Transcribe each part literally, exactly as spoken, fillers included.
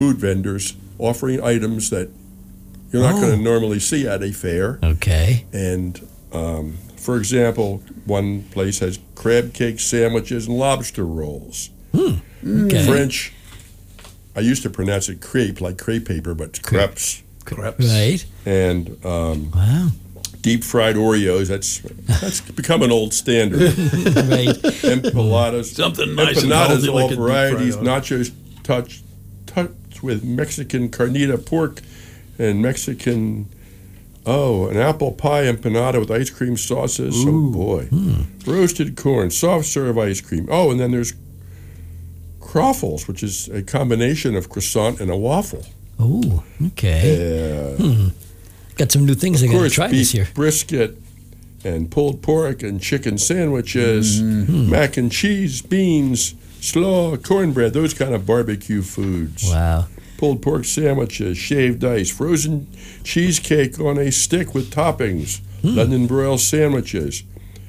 food vendors offering items that you're not Oh. going to normally see at a fair. Okay. And, um, for example, one place has crab cake sandwiches and lobster rolls. Okay. French, I used to pronounce it crepe, like crepe paper, but it's crepes. Crepes. Right. And um, Wow. deep fried Oreos, that's that's become an old standard. Right. Empanadas. Something nice and Empanadas, healthy all like a deep varieties, fried nachos touched touched with Mexican carnita pork and Mexican, oh, an apple pie empanada with ice cream sauces. Oh, boy. Roasted corn, soft serve ice cream. Oh, and then there's croffles, which is a combination of croissant and a waffle. Oh, okay. Yeah. Got some new things I Of got to course, try beef this year. brisket and pulled pork and chicken sandwiches, mac and cheese, beans, slaw, cornbread, those kind of barbecue foods. Wow. Pulled pork sandwiches, shaved ice, frozen cheesecake on a stick with toppings, London broil sandwiches,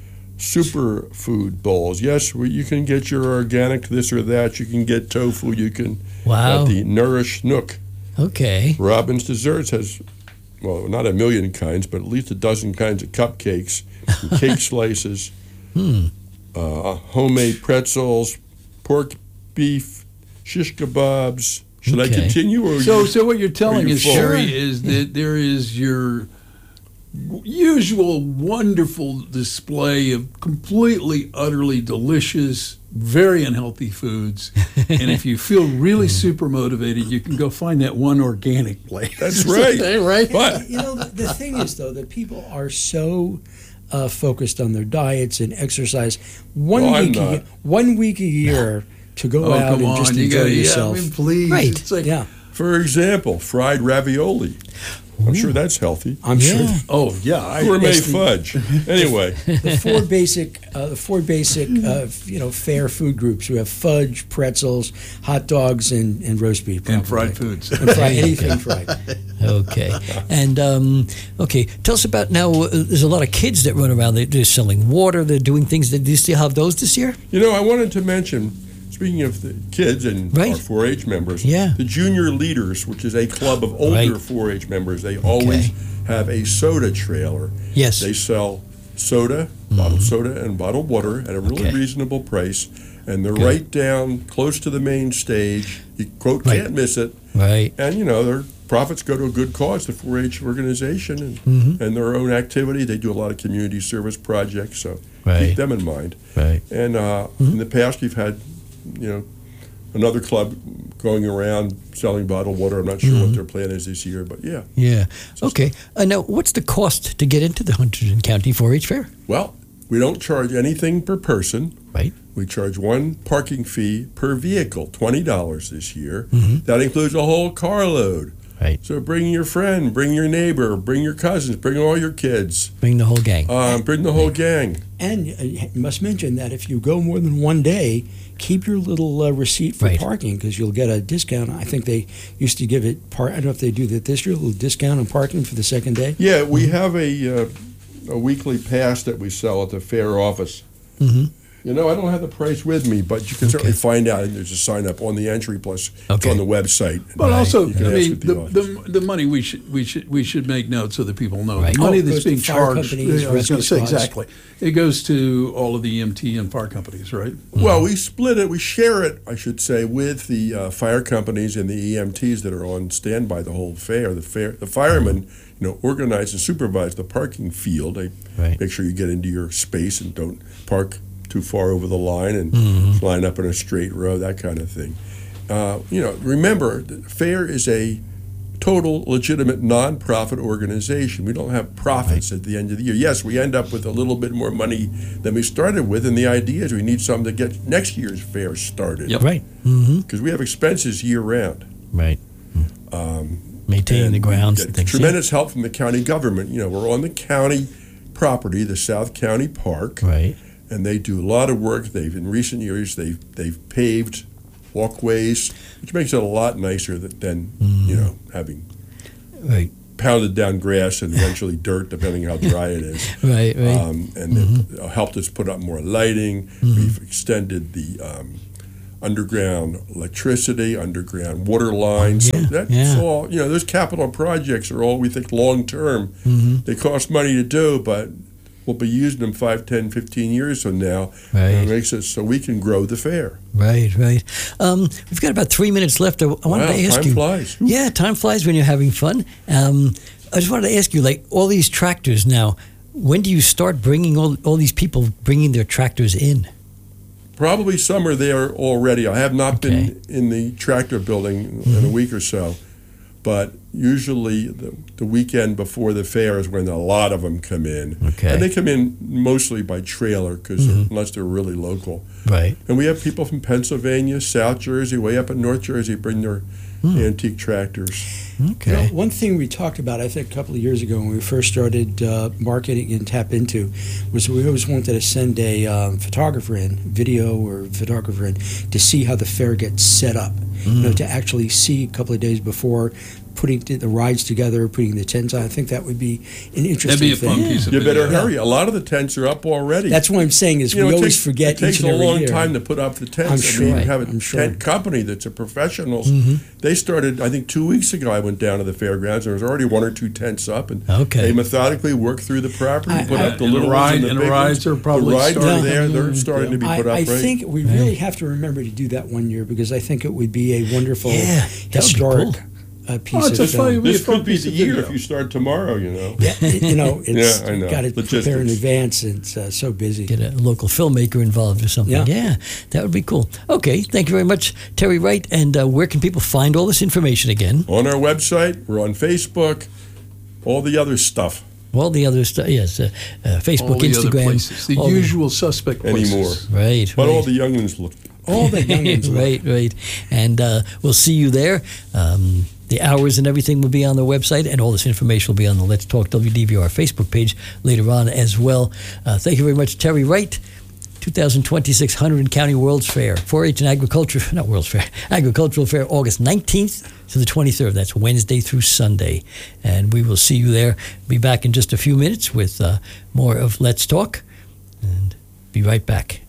superfood bowls. Yes, well, you can get your organic this or that. You can get tofu. You can Wow. at the Nourish Nook. Okay. Robin's Desserts has, well, not a million kinds, but at least a dozen kinds of cupcakes, and cake slices, uh, homemade pretzels, pork beef, shish kebabs. Should I Okay. continue? Or So, you- so what you're telling you us, full? Sherry, is that there is your usual wonderful display of completely, utterly delicious, very unhealthy foods. And if you feel really super motivated, you can go find that one organic place. That's right. right? But You know, the, the thing is, though, that people are so uh, focused on their diets and exercise. One Well, I'm week, a, not. ye- one week a year to go Oh, out come and just on. You enjoy gotta, yeah, yourself. I mean, please. Right. It's like, yeah, for example, fried ravioli. I'm sure that's healthy. I'm Yeah. sure oh, yeah. I, Gourmet that's the- fudge. Anyway, the four basic, uh, the four basic, uh, you know, fair food groups. We have fudge, pretzels, hot dogs, and, and roast beef. and probably. fried foods. And fried, anything fried. Okay. And, um, okay, tell us about now, uh, there's a lot of kids that run around. They, they're selling water. They're doing things. Do you still have those this year? you know, I wanted to mention, speaking of the kids and Right. our four H members, Yeah. the Junior Leaders, which is a club of older Right. four H members, they always have a soda trailer. Yes. They sell soda, bottled soda, and bottled water at a really Okay. reasonable price, and they're Good. right down close to the main stage. You, quote, Right. can't miss it. Right. And, you know, their profits go to a good cause, the four H organization, and, Mm-hmm. and their own activity. They do a lot of community service projects, so Right. keep them in mind. Right. And uh, in the past, we've had, you know, another club going around selling bottled water. I'm not sure what their plan is this year, but yeah. Yeah. Okay. Uh, now, what's the cost to get into the Hunterdon County four H Fair? Well, we don't charge anything per person. Right. We charge one parking fee per vehicle, twenty dollars this year. Mhm. That includes a whole carload. Right. So bring your friend, bring your neighbor, bring your cousins, bring all your kids, Bring the whole gang. um, bring the whole gang. And uh, you must mention that if you go more than one day, keep your little uh, receipt for Right. parking because you'll get a discount. I think they used to give it. Par- I don't know if they do that this year. A little discount on parking for the second day. Yeah, we have a uh, a weekly pass that we sell at the fair office. Mm-hmm. You know, I don't have the price with me, but you can certainly Okay. find out. And there's a sign up on the entry, plus it's Okay. on the website. But Right. also, You can I ask mean, at the the, office. the the money we should we should we should make note so that people know Right. the money Oh, it that's goes to being fire charged. companies, I was going rescue to say squads. exactly. It goes to all of the E M T and fire companies, right? Well, we split it, we share it, I should say, with the uh, fire companies and the E M Ts that are on standby the whole fair. The fair, the firemen, you know, organize and supervise the parking field. They Right. make sure you get into your space and don't park too far over the line and Mhm. line up in a straight row, that kind of thing. Uh, you know, remember, the fair is a total legitimate nonprofit organization. We don't have profits at the end of the year. Yes, we end up with a little bit more money than we started with, and the idea is we need some to get next year's fair started. Yep. Right. Mm-hmm. Because we have expenses year round. Right. Um, Maintaining the and grounds get and things. tremendous help from the county government. You know, we're on the county property, the South County Park, Right. and they do a lot of work. They've in recent years they've they've paved walkways, which makes it a lot nicer than, than you know having Right. pounded down grass and eventually dirt, depending how dry it is. Right. Right. Um, and they've helped us put up more lighting. We've extended the um, underground electricity, underground water lines. Yeah, so that's yeah. all, you know, those capital projects are all we think long term. Mm-hmm. They cost money to do, but we'll be using them five, ten, fifteen years from now. Right. And it makes it so we can grow the fair. Right, right. Um, we've got about three minutes left. I, I wanted Wow, to ask time you. flies. Yeah, time flies when you're having fun. Um, I just wanted to ask you, like all these tractors now. When do you start bringing all all these people bringing their tractors in? Probably some are there already. I have not Okay. been in the tractor building in a week or so, but usually the, the weekend before the fair is when a lot of them come in. Okay. And they come in mostly by trailer, because unless they're really local. Right. And we have people from Pennsylvania, South Jersey, way up in North Jersey bring their antique tractors. Okay. You know, one thing we talked about, I think, a couple of years ago when we first started uh, marketing and Tap Into, was we always wanted to send a um, photographer in, video or photographer in, to see how the fair gets set up. You know, to actually see a couple of days before, putting the rides together, putting the tents on. I think that would be an interesting That'd be a thing. fun piece of You video. better hurry. A lot of the tents are up already. That's what I'm saying is You know, we it always takes, forget it takes each a and every long year. time to put up the tents. I'm I sure. mean, you have a I'm sure. tent company that's a professionals. Mm-hmm. They started, I think, two weeks ago. I went down to the fairgrounds. There was already one or two tents up, and Okay. they methodically worked through the property, I- put I- up the And the little ride- ones and the and the big rides ones. are probably the rides are starting. there. They're starting to be I, put up. I right? think we really have to remember to do that one year because I think it would be a wonderful Yeah, that would be historic cool. uh, piece Oh, it's of a funny- film. This Be a fun could be piece the of year video. if you start tomorrow. You know. Yeah, it- you know, it's Yeah, I know. got to prepare in Logistics. advance. It's uh, so busy. Get a local filmmaker involved or something. Yeah. Yeah, that would be cool. Okay, thank you very much, Terry Wright. And uh, where can people find all this information again? On our website, we're on Facebook, all the other stuff All the other stuff, yes, uh, uh, Facebook, All the other Instagram, places, the all usual suspect places. anymore. right, But right. all the young ones look. All the young ones. look. right, right. And uh, we'll see you there. Um, the hours and everything will be on the website, and all this information will be on the Let's Talk W D V R Facebook page later on as well. Uh, thank you very much, Terry Wright. twenty twenty-six Hunterdon County World's Fair, four H and Agriculture, not World's Fair, Agricultural Fair, August nineteenth to the twenty-third. That's Wednesday through Sunday. And we will see you there. Be back in just a few minutes with uh, more of Let's Talk. And be right back.